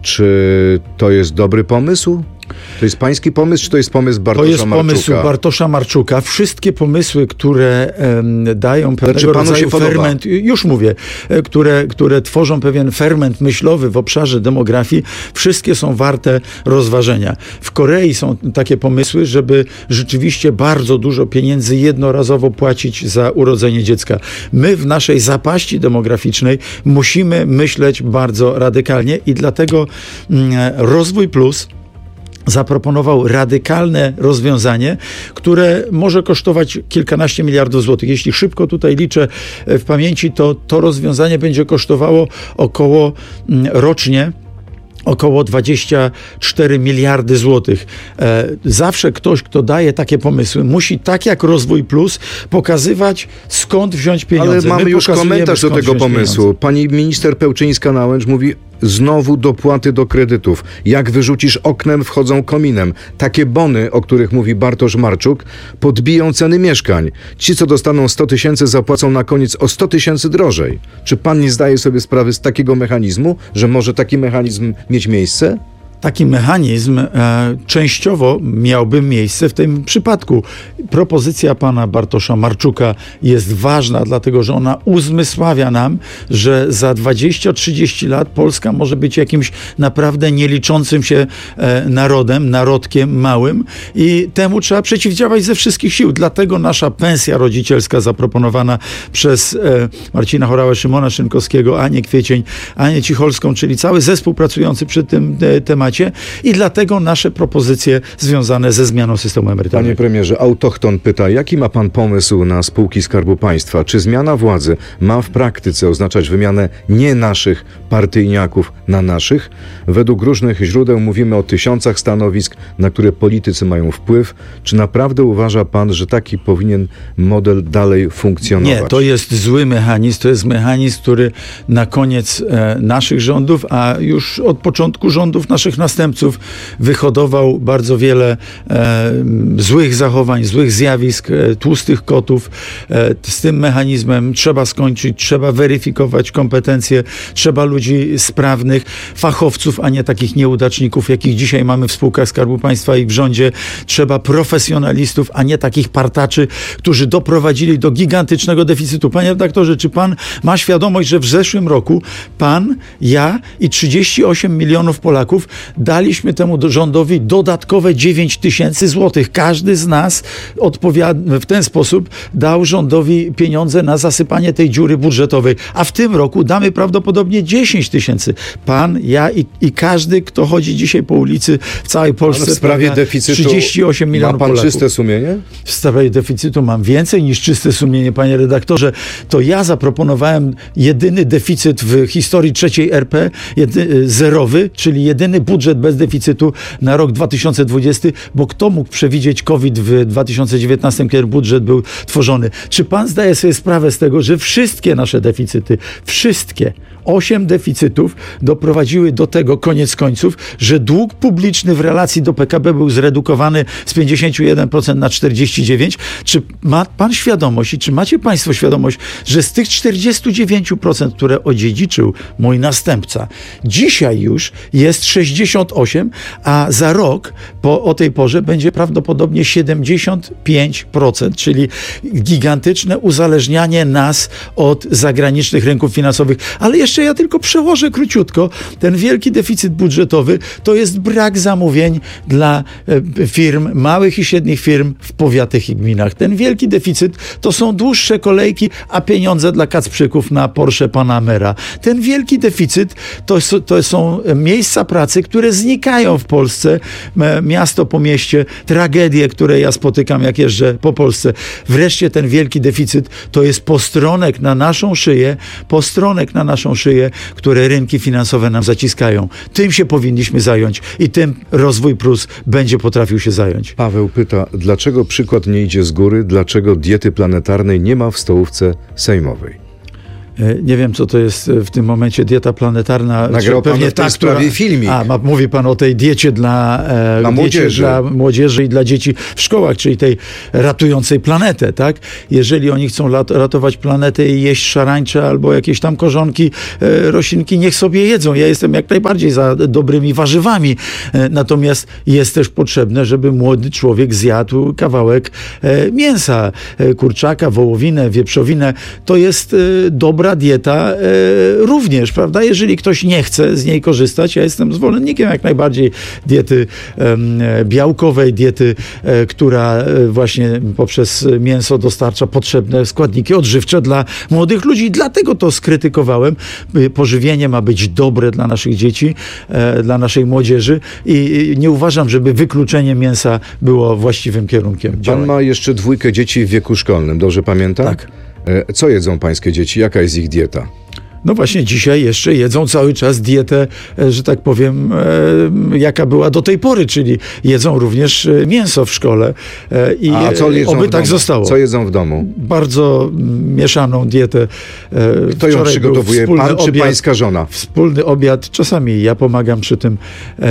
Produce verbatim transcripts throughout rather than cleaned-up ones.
Czy to jest dobry pomysł? To jest pański pomysł, czy to jest pomysł Bartosza To jest Marczuka? pomysł Bartosza Marczuka. Wszystkie pomysły, które um, dają pewnego znaczy, rodzaju ferment, już mówię, które, które tworzą pewien ferment myślowy w obszarze demografii, wszystkie są warte rozważenia. W Korei są takie pomysły, żeby rzeczywiście bardzo dużo pieniędzy jednorazowo płacić za urodzenie dziecka. My w naszej zapaści demograficznej musimy myśleć bardzo radykalnie i dlatego mm, Rozwój Plus zaproponował radykalne rozwiązanie, które może kosztować kilkanaście miliardów złotych. Jeśli szybko tutaj liczę w pamięci, to to rozwiązanie będzie kosztowało około rocznie około dwadzieścia cztery miliardy złotych. Zawsze ktoś, kto daje takie pomysły, musi tak jak Rozwój Plus pokazywać, skąd wziąć pieniądze. Ale mamy My już komentarz do tego pomysłu. Pieniądze. Pani minister Pełczyńska-Nałęcz mówi: znowu dopłaty do kredytów. Jak wyrzucisz oknem, wchodzą kominem. Takie bony, o których mówi Bartosz Marczuk, podbiją ceny mieszkań. Ci, co dostaną sto tysięcy, zapłacą na koniec o sto tysięcy drożej. Czy pan nie zdaje sobie sprawy z takiego mechanizmu, że może taki mechanizm mieć miejsce? Taki mechanizm e, częściowo miałby miejsce w tym przypadku. Propozycja pana Bartosza Marczuka jest ważna, dlatego że ona uzmysławia nam, że za dwadzieścia trzydzieści lat Polska może być jakimś naprawdę nieliczącym się e, narodem, narodkiem małym i temu trzeba przeciwdziałać ze wszystkich sił. Dlatego nasza pensja rodzicielska zaproponowana przez e, Marcina Horałę, Szymona Szynkowskiego, Anię Kwiecień, Anię Cicholską, czyli cały zespół pracujący przy tym e, temacie, i dlatego nasze propozycje związane ze zmianą systemu emerytalnego. Panie premierze, Autochton pyta, jaki ma pan pomysł na spółki Skarbu Państwa? Czy zmiana władzy ma w praktyce oznaczać wymianę nie naszych partyjniaków na naszych? Według różnych źródeł mówimy o tysiącach stanowisk, na które politycy mają wpływ. Czy naprawdę uważa pan, że taki powinien model dalej funkcjonować? Nie, to jest zły mechanizm. To jest mechanizm, który na koniec e, naszych rządów, a już od początku rządów naszych następców wyhodował bardzo wiele e, złych zachowań, złych zjawisk, e, tłustych kotów. E, z tym mechanizmem trzeba skończyć, trzeba weryfikować kompetencje, trzeba ludzi sprawnych, fachowców, a nie takich nieudaczników, jakich dzisiaj mamy w spółkach Skarbu Państwa i w rządzie. Trzeba profesjonalistów, a nie takich partaczy, którzy doprowadzili do gigantycznego deficytu. Panie redaktorze, czy pan ma świadomość, że w zeszłym roku pan, ja i trzydzieści osiem milionów Polaków daliśmy temu rządowi dodatkowe dziewięć tysięcy złotych. Każdy z nas odpowiada w ten sposób, dał rządowi pieniądze na zasypanie tej dziury budżetowej. A w tym roku damy prawdopodobnie dziesięć tysięcy. Pan, ja i, i każdy, kto chodzi dzisiaj po ulicy w całej Polsce. Ale w sprawie deficytu trzydzieści osiem milionów ma pan Polaków. czyste sumienie? W sprawie deficytu mam więcej niż czyste sumienie, panie redaktorze. To ja zaproponowałem jedyny deficyt w historii trzeciej R P, jedy, zerowy, czyli jedyny budżet bez deficytu na rok dwa tysiące dwudziesty, bo kto mógł przewidzieć COVID w dwa tysiące dziewiętnastym, kiedy budżet był tworzony? Czy pan zdaje sobie sprawę z tego, że wszystkie nasze deficyty, wszystkie, osiem deficytów doprowadziły do tego, koniec końców, że dług publiczny w relacji do P K B był zredukowany z pięćdziesiąt jeden procent na czterdzieści dziewięć procent? Czy ma pan świadomość i czy macie państwo świadomość, że z tych czterdziestu dziewięciu procent, które odziedziczył mój następca, dzisiaj już jest sześćdziesiąt osiem, a za rok po, o tej porze będzie prawdopodobnie siedemdziesiąt pięć procent, czyli gigantyczne uzależnianie nas od zagranicznych rynków finansowych. Ale jeszcze ja tylko przełożę króciutko. Ten wielki deficyt budżetowy to jest brak zamówień dla e, firm, małych i średnich firm w powiatach i gminach. Ten wielki deficyt to są dłuższe kolejki, a pieniądze dla kacprzyków na Porsche Panamera. Ten wielki deficyt to, to są miejsca pracy, które znikają w Polsce, miasto po mieście, tragedie, które ja spotykam, jak jeżdżę po Polsce. Wreszcie ten wielki deficyt to jest postronek na naszą szyję, postronek na naszą szyję, które rynki finansowe nam zaciskają. Tym się powinniśmy zająć i tym Rozwój Plus będzie potrafił się zająć. Paweł pyta, dlaczego przykład nie idzie z góry, dlaczego diety planetarnej nie ma w stołówce sejmowej? Nie wiem, co to jest w tym momencie dieta planetarna. Nagrał pan w tej sprawie która... filmik. A, ma, mówi pan o tej diecie dla, e, dla, diecie młodzieży. dla młodzieży i dla dzieci w szkołach, czyli tej ratującej planetę, tak? Jeżeli oni chcą lat, ratować planetę i jeść szarańcze albo jakieś tam korzonki, e, roślinki, niech sobie jedzą. Ja jestem jak najbardziej za dobrymi warzywami. E, natomiast jest też potrzebne, żeby młody człowiek zjadł kawałek e, mięsa, e, kurczaka, wołowinę, wieprzowinę. To jest e, dobra dieta e, również, prawda? Jeżeli ktoś nie chce z niej korzystać, ja jestem zwolennikiem jak najbardziej diety e, białkowej, diety, e, która e, właśnie poprzez mięso dostarcza potrzebne składniki odżywcze dla młodych ludzi. Dlatego to skrytykowałem. Pożywienie ma być dobre dla naszych dzieci, e, dla naszej młodzieży i, i nie uważam, żeby wykluczenie mięsa było właściwym kierunkiem Pan działań. ma jeszcze dwójkę dzieci w wieku szkolnym, dobrze pamiętam? Tak. Co jedzą pańskie dzieci? Jaka jest ich dieta? No właśnie dzisiaj jeszcze jedzą cały czas dietę, że tak powiem, e, jaka była do tej pory, czyli jedzą również mięso w szkole. E, i A co jedzą oby w tak domu? zostało. Co jedzą w domu? Bardzo mieszaną dietę. E, Kto ją wczoraj przygotowuje? był Pan wspólny czy obiad, pańska żona? Wspólny obiad, czasami ja pomagam przy tym.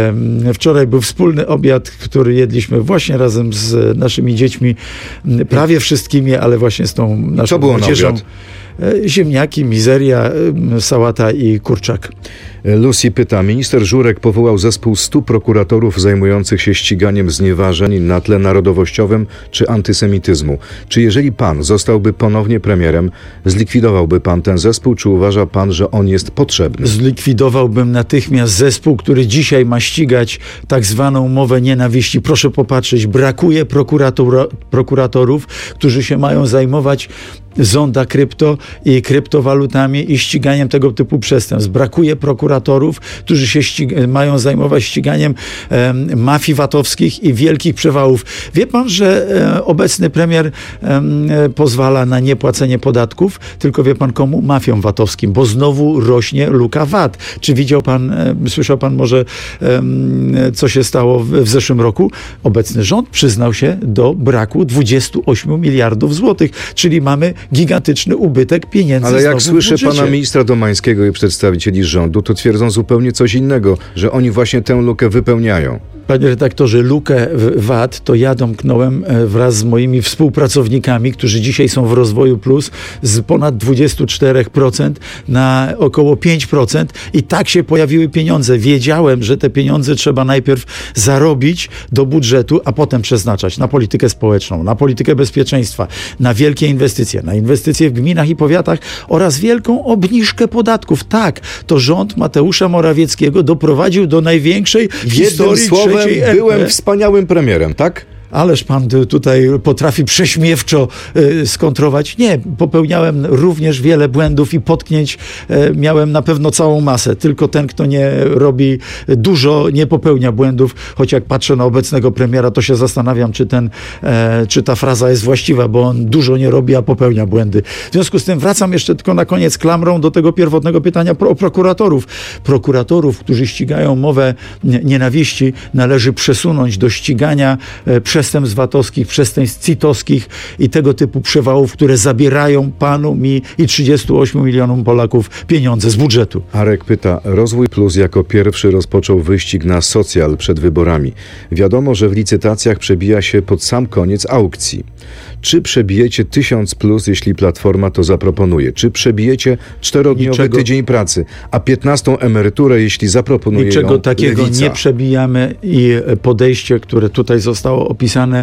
E, wczoraj był wspólny obiad, który jedliśmy właśnie razem z naszymi dziećmi, prawie wszystkimi, ale właśnie z tą naszą Co było na młodzieżą. obiad? Ziemniaki, mizeria, sałata i kurczak. Lucy pyta, minister Żurek powołał zespół stu prokuratorów zajmujących się ściganiem znieważeń na tle narodowościowym czy antysemityzmu. Czy jeżeli pan zostałby ponownie premierem, zlikwidowałby pan ten zespół, czy uważa pan, że on jest potrzebny? Zlikwidowałbym natychmiast zespół, który dzisiaj ma ścigać tak zwaną mowę nienawiści. Proszę popatrzeć, brakuje prokurator, prokuratorów, którzy się mają zajmować zonda krypto i kryptowalutami i ściganiem tego typu przestępstw. Brakuje prokuratorów, którzy się ściga- mają zajmować ściganiem e, mafii VAT-owskich i wielkich przewałów. Wie pan, że e, obecny premier e, pozwala na niepłacenie podatków, tylko wie pan komu? Mafiom VAT-owskim, bo znowu rośnie luka V A T. Czy widział pan, e, słyszał pan może, e, co się stało w, w zeszłym roku? Obecny rząd przyznał się do braku dwudziestu ośmiu miliardów złotych, czyli mamy gigantyczny ubytek pieniędzy. Ale jak znowu w słyszę budżecie. pana ministra Domańskiego i przedstawicieli rządu, to twierdzą zupełnie coś innego, że oni właśnie tę lukę wypełniają. Panie redaktorze, lukę w V A T to ja domknąłem wraz z moimi współpracownikami, którzy dzisiaj są w Rozwoju Plus, z ponad dwadzieścia cztery procent na około pięć procent i tak się pojawiły pieniądze. Wiedziałem, że te pieniądze trzeba najpierw zarobić do budżetu, a potem przeznaczać na politykę społeczną, na politykę bezpieczeństwa, na wielkie inwestycje, na inwestycje w gminach i powiatach oraz wielką obniżkę podatków. Tak, to rząd Mateusza Morawieckiego doprowadził do największej w historii słowem, trzeciej R P. byłem wspaniałym premierem, tak? Ależ pan tutaj potrafi prześmiewczo y, skontrować. Nie, popełniałem również wiele błędów i potknięć. Y, miałem na pewno całą masę. Tylko ten, kto nie robi dużo, nie popełnia błędów. Choć jak patrzę na obecnego premiera, to się zastanawiam, czy, ten, e, czy ta fraza jest właściwa, bo on dużo nie robi, a popełnia błędy. W związku z tym wracam jeszcze tylko na koniec klamrą do tego pierwotnego pytania pro, o prokuratorów. Prokuratorów, którzy ścigają mowę nienawiści, należy przesunąć do ścigania e, przestępstw VAT-owskich, przestępstw citowskich i tego typu przewałów, które zabierają panu, mi i trzydziestu ośmiu milionom Polaków pieniądze z budżetu. Arek pyta, Rozwój Plus jako pierwszy rozpoczął wyścig na socjal przed wyborami. Wiadomo, że w licytacjach przebija się pod sam koniec aukcji. Czy przebijecie tysiąc plus, jeśli Platforma to zaproponuje? Czy przebijecie czterodniowy Niczego. tydzień pracy, a piętnastą emeryturę, jeśli zaproponuje Niczego ją takiego Lewica? nie przebijamy i podejście, które tutaj zostało opisane,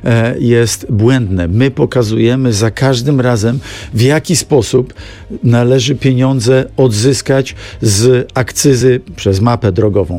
jest błędne. My pokazujemy za każdym razem, w jaki sposób należy pieniądze odzyskać z akcyzy przez mapę drogową.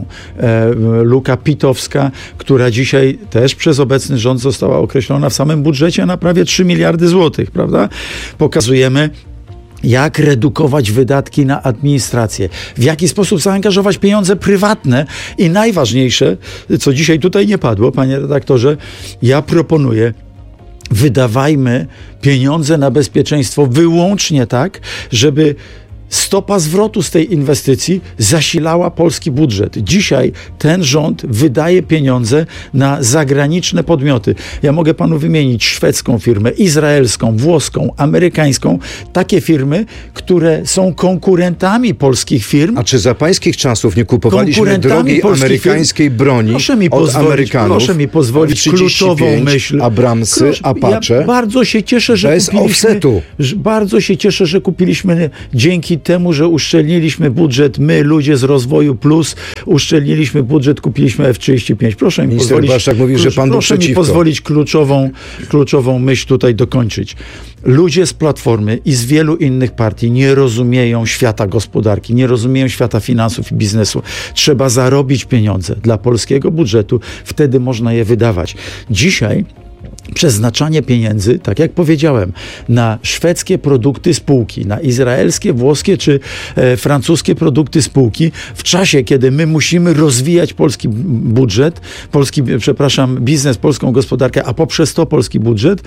Luka pitowska, która dzisiaj też przez obecny rząd została określona w samym budżecie na prawie trzy miliardy złotych, prawda? Pokazujemy, jak redukować wydatki na administrację, w jaki sposób zaangażować pieniądze prywatne i najważniejsze, co dzisiaj tutaj nie padło, panie redaktorze, ja proponuję, wydawajmy pieniądze na bezpieczeństwo wyłącznie tak, żeby stopa zwrotu z tej inwestycji zasilała polski budżet. Dzisiaj ten rząd wydaje pieniądze na zagraniczne podmioty. Ja mogę panu wymienić szwedzką firmę, izraelską, włoską, amerykańską. Takie firmy, które są konkurentami polskich firm. A czy za pańskich czasów nie kupowaliśmy drogiej amerykańskiej firm? broni proszę mi od pozwolić, Amerykanów? Proszę mi pozwolić kluczową myśl. Abramsy, Proszę, Apache. Ja bardzo się cieszę, że bez kupiliśmy, offsetu. że, bardzo się cieszę, że kupiliśmy dzięki temu, że uszczelniliśmy budżet, my, ludzie z Rozwoju Plus, uszczelniliśmy budżet, kupiliśmy F trzydzieści pięć. Proszę mi Minister pozwolić, Błaszczak mówi, że pan był proszę mi przeciwko. pozwolić kluczową, kluczową myśl tutaj dokończyć. Ludzie z Platformy i z wielu innych partii nie rozumieją świata gospodarki, nie rozumieją świata finansów i biznesu. Trzeba zarobić pieniądze dla polskiego budżetu, wtedy można je wydawać. Dzisiaj przeznaczanie pieniędzy, tak jak powiedziałem, na szwedzkie produkty spółki, na izraelskie, włoskie czy e, francuskie produkty spółki w czasie, kiedy my musimy rozwijać polski budżet, polski, przepraszam, biznes, polską gospodarkę, a poprzez to polski budżet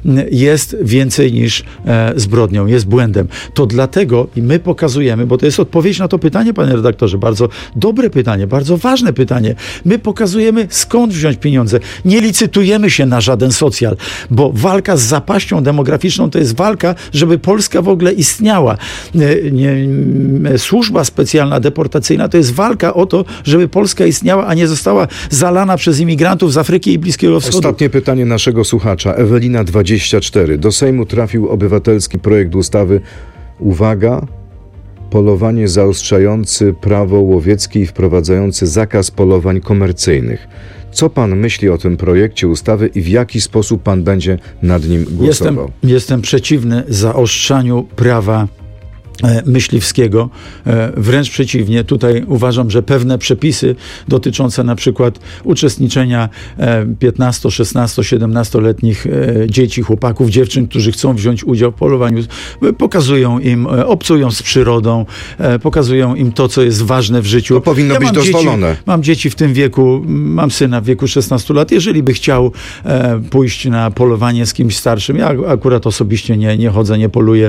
jest więcej niż e, zbrodnią, jest błędem. To dlatego i my pokazujemy, bo to jest odpowiedź na to pytanie, panie redaktorze, bardzo dobre pytanie, bardzo ważne pytanie. My pokazujemy, skąd wziąć pieniądze. Nie licytujemy się na żaden socjal, bo walka z zapaścią demograficzną to jest walka, żeby Polska w ogóle istniała. Nie, nie, służba specjalna deportacyjna to jest walka o to, żeby Polska istniała, a nie została zalana przez imigrantów z Afryki i Bliskiego Wschodu. Ostatnie pytanie naszego słuchacza. Ewelina dwadzieścia cztery. Do Sejmu trafił obywatelski projekt ustawy, uwaga, polowanie zaostrzający prawo łowieckie i wprowadzający zakaz polowań komercyjnych. Co pan myśli o tym projekcie ustawy i w jaki sposób pan będzie nad nim głosował? Jestem, jestem przeciwny zaostrzaniu prawa myśliwskiego. Wręcz przeciwnie, tutaj uważam, że pewne przepisy dotyczące na przykład uczestniczenia piętnasto-, szesnasto-, siedemnastoletnich dzieci, chłopaków, dziewczyn, którzy chcą wziąć udział w polowaniu, pokazują im, obcują z przyrodą, pokazują im to, co jest ważne w życiu. To powinno ja być mam dozwolone. Dzieci, mam dzieci w tym wieku, mam syna w wieku szesnastu lat. Jeżeli by chciał pójść na polowanie z kimś starszym, ja akurat osobiście nie, nie chodzę, nie poluję,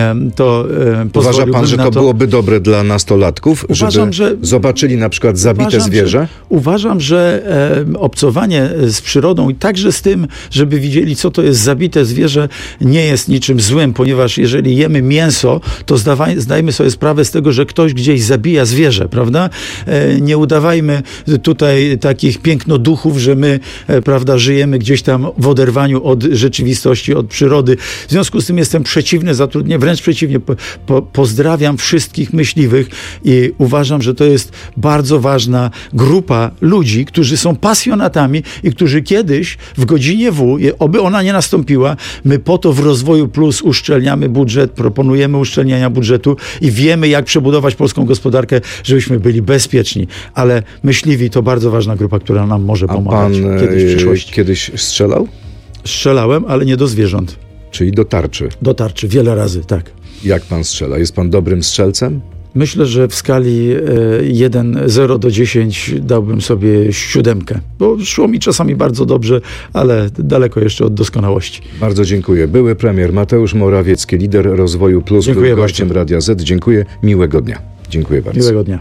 to uważa pan, że to, to byłoby dobre dla nastolatków, uważam, żeby że, zobaczyli na przykład zabite uważam, zwierzę? Że, uważam, że e, obcowanie z przyrodą i także z tym, żeby widzieli, co to jest zabite zwierzę, nie jest niczym złym, ponieważ jeżeli jemy mięso, to zdawaj, zdajmy sobie sprawę z tego, że ktoś gdzieś zabija zwierzę, prawda? E, nie udawajmy tutaj takich pięknoduchów, że my, e, prawda, żyjemy gdzieś tam w oderwaniu od rzeczywistości, od przyrody. W związku z tym jestem przeciwny zatrudnieniu, wręcz przeciwnie, po, po, pozdrawiam wszystkich myśliwych i uważam, że to jest bardzo ważna grupa ludzi, którzy są pasjonatami i którzy kiedyś w godzinie W, oby ona nie nastąpiła, my po to w Rozwoju Plus uszczelniamy budżet, proponujemy uszczelniania budżetu i wiemy, jak przebudować polską gospodarkę, żebyśmy byli bezpieczni. Ale myśliwi to bardzo ważna grupa, która nam może pomagać A pan kiedyś w przyszłości. kiedyś strzelał? Strzelałem, ale nie do zwierząt. Czyli do tarczy. Do tarczy, wiele razy, tak. Jak pan strzela? Jest pan dobrym strzelcem? Myślę, że w skali jeden zero do dziesięciu dałbym sobie siódemkę, bo szło mi czasami bardzo dobrze, ale daleko jeszcze od doskonałości. Bardzo dziękuję. Były premier Mateusz Morawiecki, lider Rozwoju Plus, Dziękuję był gościem bardzo. Radia Z. Dziękuję. Miłego dnia. Dziękuję bardzo. Miłego dnia.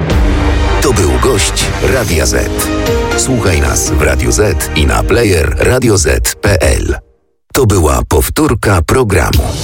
To był gość Radia Z. Słuchaj nas w Radio Z i na player radio zet kropka pe el. To była powtórka programu.